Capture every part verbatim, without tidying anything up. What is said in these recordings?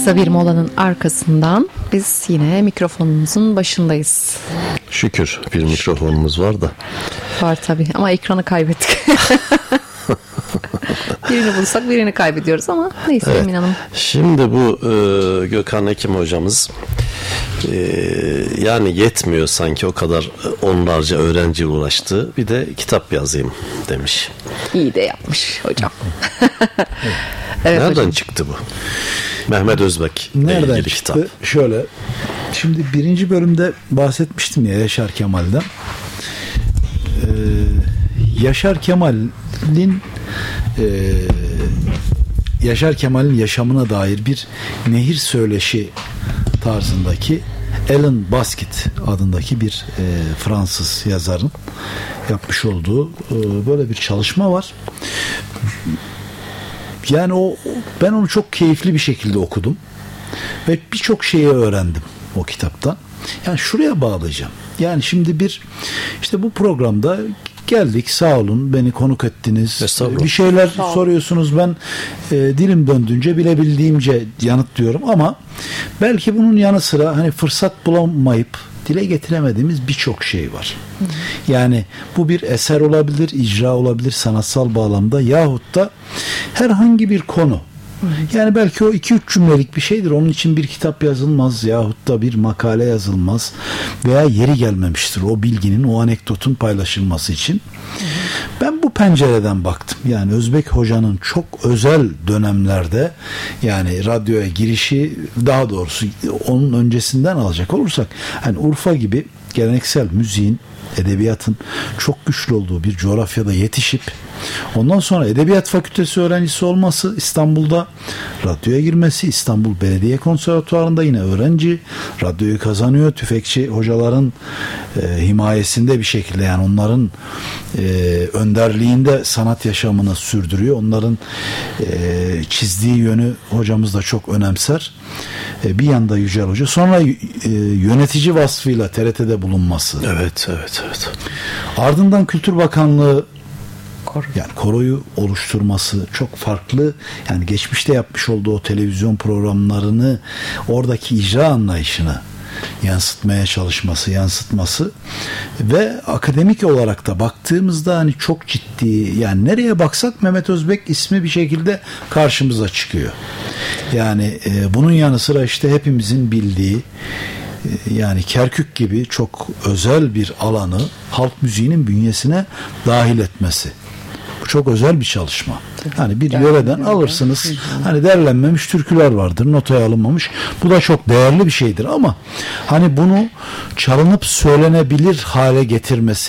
Kısa bir molanın arkasından biz yine mikrofonumuzun başındayız. Şükür bir mikrofonumuz var da. Var tabii ama ekranı kaybettik. Birini bulsak birini kaybediyoruz ama neyse evet. Emin Hanım. Şimdi bu e, Gökhan Ekim hocamız e, yani yetmiyor sanki o kadar onlarca öğrenci uğraştı. Bir de kitap yazayım demiş. İyi de yapmış hocam. Evet, nereden hocam çıktı bu? Mehmet Özbek. Nereden çıktı? Kitap. Şöyle. Şimdi birinci bölümde bahsetmiştim ya Yaşar Kemal'den. Ee, Yaşar Kemal'in e, Yaşar Kemal'in yaşamına dair bir nehir söyleşi tarzındaki Alan Basket adındaki bir e, Fransız yazarın yapmış olduğu e, böyle bir çalışma var. Yani o ben onu çok keyifli bir şekilde okudum ve birçok şeyi öğrendim o kitaptan. Yani şuraya bağlayacağım. Yani şimdi bir işte bu programda geldik, sağ olun, beni konuk ettiniz. Bir şeyler soruyorsunuz, ben e, dilim döndüğünce bilebildiğimce yanıtlıyorum ama belki bunun yanı sıra hani fırsat bulamayıp dile getiremediğimiz birçok şey var. Hı hı. Yani bu bir eser olabilir, icra olabilir sanatsal bağlamda yahut da herhangi bir konu. Hı hı. Yani belki o iki üç cümlelik bir şeydir. Onun için bir kitap yazılmaz yahut da bir makale yazılmaz veya yeri gelmemiştir o bilginin, o anekdotun paylaşılması için. Hı hı. Ben bu pencereden baktım. Yani Özbek Hoca'nın çok özel dönemlerde, yani radyoya girişi, daha doğrusu onun öncesinden alacak olursak, hani Urfa gibi geleneksel müziğin, edebiyatın çok güçlü olduğu bir coğrafyada yetişip ondan sonra Edebiyat Fakültesi öğrencisi olması, İstanbul'da radyoya girmesi, İstanbul Belediye Konservatuvarı'nda yine öğrenci, radyoyu kazanıyor, tüfekçi hocaların e, himayesinde bir şekilde, yani onların e, önderliğinde sanat yaşamını sürdürüyor. Onların e, çizdiği yönü hocamız da çok önemser. E, bir yanda Yücel Hoca, sonra e, yönetici vasfıyla T R T'de bulunması. Evet, evet, evet. Ardından Kültür Bakanlığı, yani koroyu oluşturması, çok farklı, yani geçmişte yapmış olduğu o televizyon programlarını, oradaki icra anlayışını yansıtmaya çalışması, yansıtması ve akademik olarak da baktığımızda hani çok ciddi, yani nereye baksak Mehmet Özbek ismi bir şekilde karşımıza çıkıyor. Yani e, bunun yanı sıra işte hepimizin bildiği, yani Kerkük gibi çok özel bir alanı halk müziğinin bünyesine dahil etmesi. Bu çok özel bir çalışma. Hani bir yöreden alırsınız, hani derlenmemiş türküler vardır, notaya alınmamış. Bu da çok değerli bir şeydir ama hani bunu çalınıp söylenebilir hale getirmesi,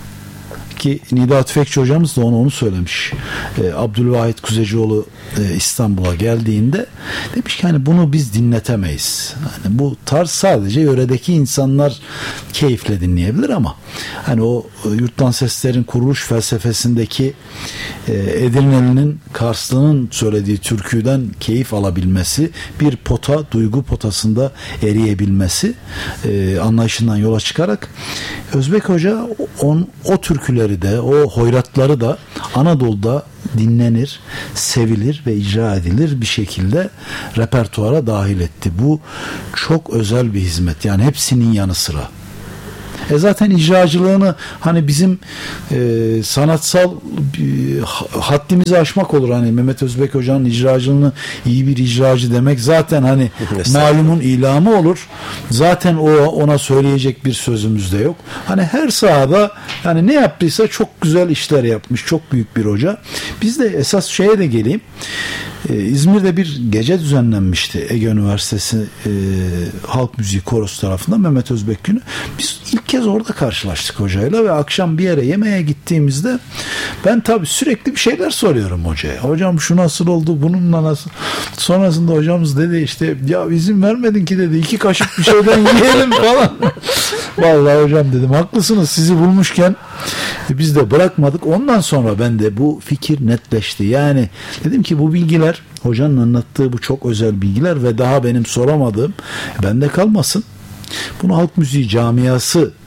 ki Nida Tüfekçi hocamız da onu, onu söylemiş. Ee, Abdülvahit Kuzecioğlu e, İstanbul'a geldiğinde demiş ki hani bunu biz dinletemeyiz. Yani bu tarz sadece yöredeki insanlar keyifle dinleyebilir ama hani o e, Yurttan Sesler'in kuruluş felsefesindeki e, Edirne'nin, Karslı'nın söylediği türküden keyif alabilmesi, bir pota, duygu potasında eriyebilmesi e, anlayışından yola çıkarak Özbek Hoca on, o türküleri de, o hoyratları da Anadolu'da dinlenir, sevilir ve icra edilir bir şekilde repertuara dahil etti. Bu çok özel bir hizmet. Yani hepsinin yanı sıra. E zaten icracılığını hani bizim e, sanatsal e, haddimizi aşmak olur. Hani Mehmet Özbek Hoca'nın icracılığını iyi bir icracı demek zaten hani malumun ilamı olur. Zaten o, ona söyleyecek bir sözümüz de yok. Hani her sahada yani ne yaptıysa çok güzel işler yapmış. Çok büyük bir hoca. Biz de esas şeye de geleyim. Ee, İzmir'de bir gece düzenlenmişti Ege Üniversitesi e, Halk Müziği Korosu tarafından, Mehmet Özbek günü. Biz ilk kez orada karşılaştık hocayla ve akşam bir yere yemeğe gittiğimizde ben tabii sürekli bir şeyler soruyorum hocaya. Hocam şu nasıl oldu, bununla nasıl? Sonrasında hocamız dedi işte ya izin vermedin ki dedi, iki kaşık bir şeyden yiyelim falan. Vallahi hocam dedim, haklısınız, sizi bulmuşken biz de bırakmadık. Ondan sonra ben de bu fikir netleşti. Yani dedim ki bu bilgiler, hocanın anlattığı bu çok özel bilgiler ve daha benim soramadığım bende kalmasın. Bunu halk müziği camiası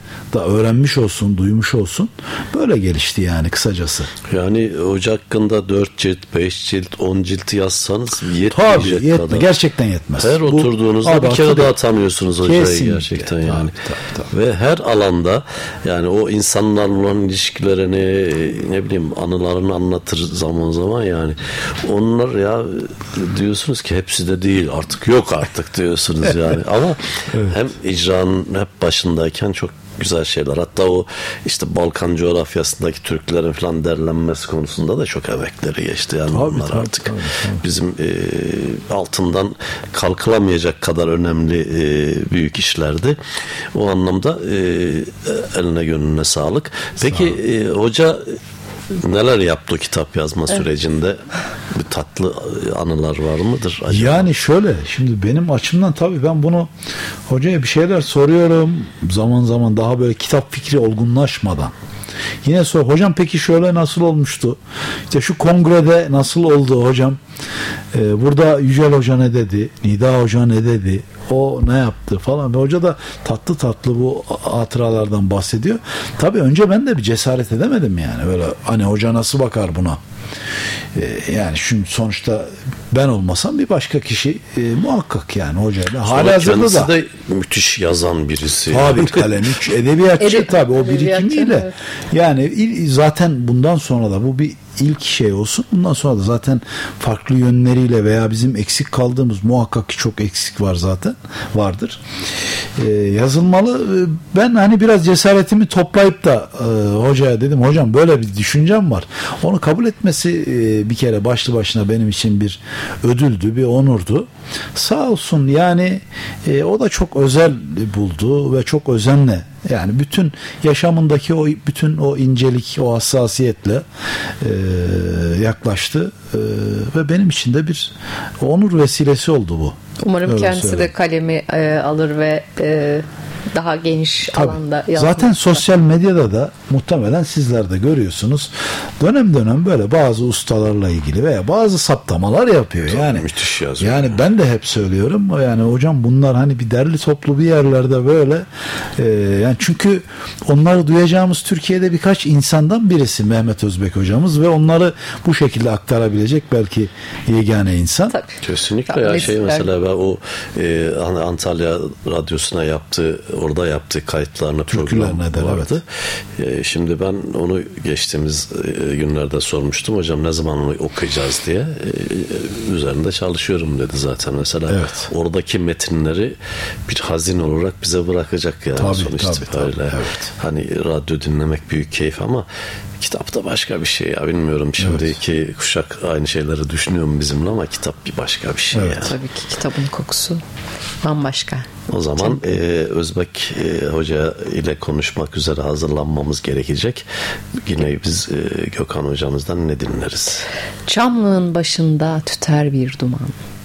da öğrenmiş olsun, duymuş olsun. Böyle gelişti yani kısacası. Yani hoca hakkında dört cilt, beş cilt, on cilt yazsanız yetmeyecek Tabii yetme, kadar. gerçekten yetmez. Her Bu, oturduğunuzda bir kere daha tanıyorsunuz hocayı Kesinlikle. gerçekten Tabii, yani. tabii, tabii. Ve her alanda yani o insanlarla olan ilişkilerini, ne bileyim, anılarını anlatır zaman zaman yani. Onlar ya diyorsunuz ki hepsi de değil artık, yok artık diyorsunuz yani. Ama evet. hem icranın hep başındayken çok güzel şeyler. Hatta o işte Balkan coğrafyasındaki Türklerin falan derlenmesi konusunda da çok emekleri geçti. Yani tabii, onlar tabii, artık tabii, tabii. bizim e, altından kalkılamayacak kadar önemli e, büyük işlerdi. O anlamda e, eline gönlüne sağlık. Peki e, hoca neler yaptı o kitap yazma evet. sürecinde? Bir tatlı anılar var mıdır acaba? Yani şöyle, şimdi benim açımdan tabii ben bunu hocaya bir şeyler soruyorum. Zaman zaman daha böyle kitap fikri olgunlaşmadan. Yine sor, hocam peki şöyle nasıl olmuştu? İşte şu kongrede nasıl oldu hocam? Ee, burada Yücel Hoca ne dedi? Nida Hoca ne dedi? O ne yaptı falan. Ve hoca da tatlı tatlı bu hatıralardan bahsediyor. Tabii önce ben de bir cesaret edemedim yani. Böyle hani hoca nasıl bakar buna? Ee, yani şimdi sonuçta ben olmasam bir başka kişi e, muhakkak yani hocayla. Hala kendisi da. de müthiş yazan birisi. Tabii kalemi edebiyatçı Edeb- tabii o edebiyatçı, birikimiyle. evet. Yani il, zaten bundan sonra da bu bir ilk şey olsun. Bundan sonra da zaten farklı yönleriyle veya bizim eksik kaldığımız muhakkak ki çok eksik var zaten. Vardır. Ee, yazılmalı. Ben hani biraz cesaretimi toplayıp da e, hocaya dedim hocam böyle bir düşüncem var. Onu kabul etmesi e, bir kere başlı başına benim için bir ödüldü, bir onurdu. Sağ olsun yani e, o da çok özel buldu ve çok özenle yani bütün yaşamındaki o bütün o incelik, o hassasiyetle e, yaklaştı e, ve benim için de bir onur vesilesi oldu bu. Umarım öyle kendisi söyleyeyim. de kalemi e, alır ve e, daha geniş Tabii. alanda yazmak. Zaten sosyal medyada da muhtemelen sizler de görüyorsunuz. Dönem dönem böyle bazı ustalarla ilgili veya bazı saptamalar yapıyor. Tabii, yani müthiş yazıyor. Yani ben de hep söylüyorum. Yani hocam bunlar hani bir derli toplu bir yerlerde böyle e, yani çünkü onları duyacağımız Türkiye'de birkaç insandan birisi Mehmet Özbek hocamız ve onları bu şekilde aktarabilecek belki yegane insan. Tabii. Kesinlikle Tabii, ya şey süper. mesela ben o e, hani Antalya Radyosu'na yaptığı orada yaptığı kayıtlarını program eder, vardı. Evet. E, şimdi ben onu geçtiğimiz e, günlerde sormuştum. Hocam ne zaman onu okuyacağız diye. E, üzerinde çalışıyorum dedi zaten. Mesela evet. oradaki metinleri bir hazine olarak bize bırakacak yani tabii, sonuç tabii, itibariyle. tabii, evet. Hani radyo dinlemek büyük keyif ama kitap da başka bir şey ya, bilmiyorum şimdiki evet. kuşak aynı şeyleri düşünüyor mu bizimle ama kitap bir başka bir şey. Evet. Yani. Tabii ki kitabın kokusu bambaşka. O zaman e, Özbek e, Hoca ile konuşmak üzere hazırlanmamız gerekecek. Yine biz e, Gökhan hocamızdan ne dinleriz? Çamlığın başında tüter bir duman.